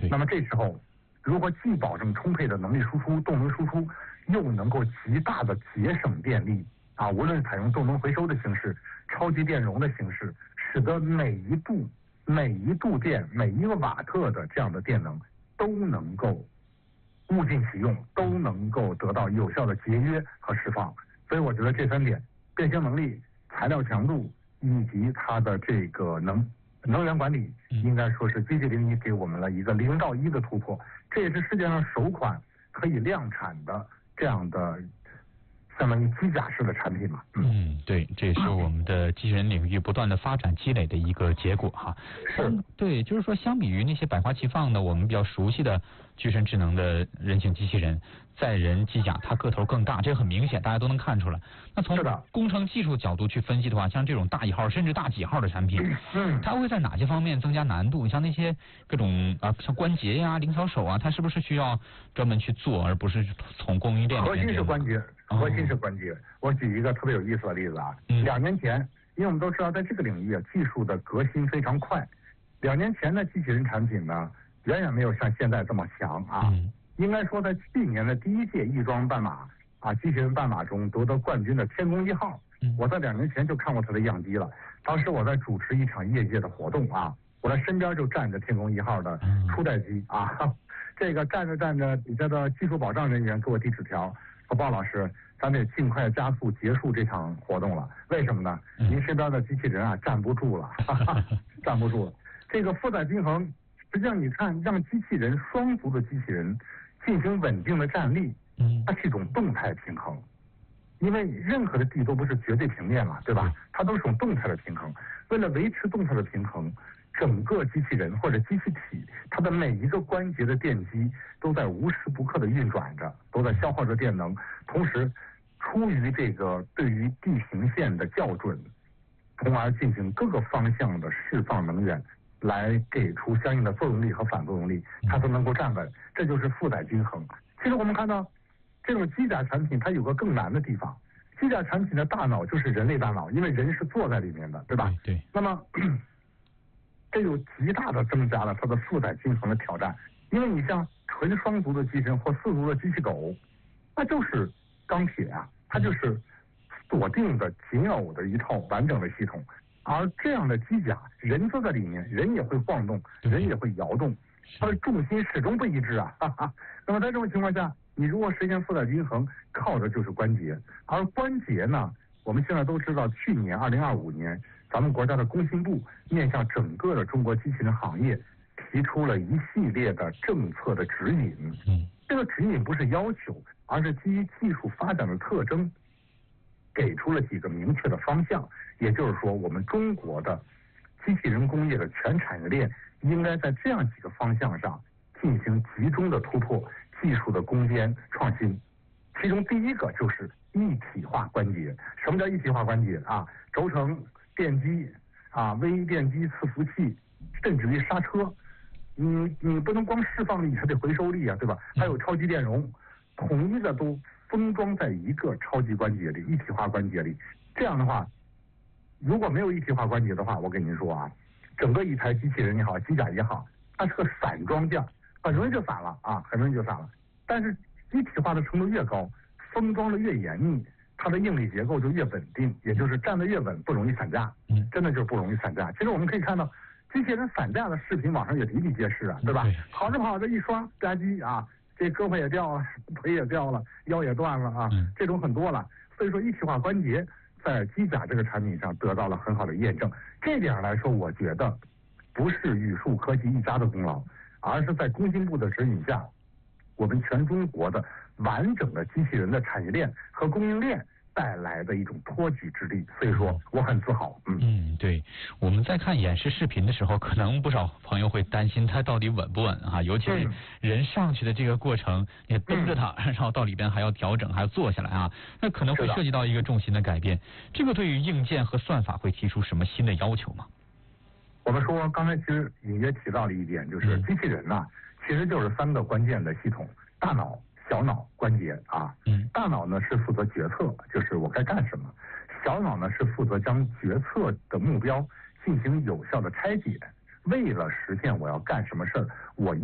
那么这时候，如果既保证充沛的能力输出、动能输出，又能够极大的节省电力啊，无论采用动能回收的形式、超级电容的形式，使得每一度电、每一个瓦特的这样的电能都能够物尽其用，都能够得到有效的节约和释放。所以我觉得这3点：变形能力、材料强度以及它的这个能源管理，应该说是机器01给我们了一个0到1的突破。这也是世界上首款可以量产的这样的相当于机甲式的产品嘛。 对，这也是我们的机器人领域不断的发展积累的一个结果哈。 是， 对，就是说相比于那些百花齐放的我们比较熟悉的具身智能的人形机器人，载人机甲它个头更大，这很明显，大家都能看出来。那从工程技术角度去分析的话，像这种大1号甚至大几号的产品，它会在哪些方面增加难度？像那些各种像关节呀、灵巧手啊，它是不是需要专门去做，而不是从供应链里面？ 核心是关节。核心是关节。我举一个特别有意思的例子啊，2年前，因为我们都知道在这个领域技术的革新非常快，2年前的机器人产品呢，远远没有像现在这么强啊。应该说在去年的第1届翼装半马机器人半马中夺冠军的天宫1号，我在2年前就看过它的样机了。当时我在主持一场业界的活动啊，我的身边就站着天宫1号的初代机啊，这个站着底下的技术保障人员给我递纸条，说鲍老师，咱得尽快加速结束这场活动了。为什么呢？您身边的机器人啊站不住了，站不住了。这个负载均衡，实际上你看，让机器人双足的机器人进行稳定的站立，它是一种动态平衡。因为任何的地都不是绝对平面嘛，对吧？它都是种动态的平衡。为了维持动态的平衡，整个机器人或者机器体，它的每一个关节的电机都在无时不刻的运转着，都在消耗着电能。同时，出于这个对于地平线的校准，从而进行各个方向的释放能源，来给出相应的作用力和反作用力，它都能够站稳。这就是负载均衡。其实我们看到，这种机甲产品它有个更难的地方，机甲产品的大脑就是人类大脑，因为人是坐在里面的，对吧？ 对。 那么这就极大的增加了它的负载均衡的挑战。因为你像纯双足的机器人或4足的机器狗，那就是钢铁啊，它就是锁定的紧偶的一套完整的系统。而这样的机甲，人坐在里面，人也会晃动，人也会摇动，它的重心始终不一致啊。那么在这种情况下，你如果实现负载均衡，靠的就是关节。而关节呢，我们现在都知道，去年2025年，咱们国家的工信部面向整个的中国机器人行业提出了一系列的政策的指引。这个指引不是要求，而是基于技术发展的特征，给出了几个明确的方向。也就是说，我们中国的机器人工业的全产业链应该在这样几个方向上进行集中的突破，技术的攻坚创新。其中第一个就是一体化关节。什么叫一体化关节啊？轴承、电机啊、微电机、伺服器，甚至于刹车，你不能光释放力，还得回收力啊，对吧？还有超级电容，统一的都封装在一个超级关节里，一体化关节里。这样的话，如果没有一体化关节的话，我跟您说啊，整个一台机器人也好，机甲也好，它是个散装件，很容易就散了啊，很容易就散了。但是一体化的程度越高，封装的越严密，它的应力结构就越稳定，也就是站得越稳，不容易散架。真的就是不容易散架。其实我们可以看到，机器人散架的视频网上也比比皆是啊，对吧？跑着跑着一刷吧唧啊，这胳膊也掉了，腿也掉了，腰也断了啊，这种很多了。所以说一体化关节在机甲这个产品上得到了很好的验证。这点来说，我觉得不是宇树科技一家的功劳，而是在工信部的指引下，我们全中国的完整的机器人的产业链和供应链带来的一种托举之力。所以说我很自豪。 对，我们在看演示视频的时候，可能不少朋友会担心它到底稳不稳啊，尤其是人上去的这个过程，你蹬着它，然后到里边还要调整，还要坐下来啊，那可能会涉及到一个重心的改变。这个对于硬件和算法会提出什么新的要求吗？ 我们说刚才其实隐约提到了一点，就是机器人呐，其实就是3个关键的系统：大脑、小脑、关节啊。大脑呢是负责决策，就是我该干什么；小脑呢是负责将决策的目标进行有效的拆解。为了实现我要干什么事儿，我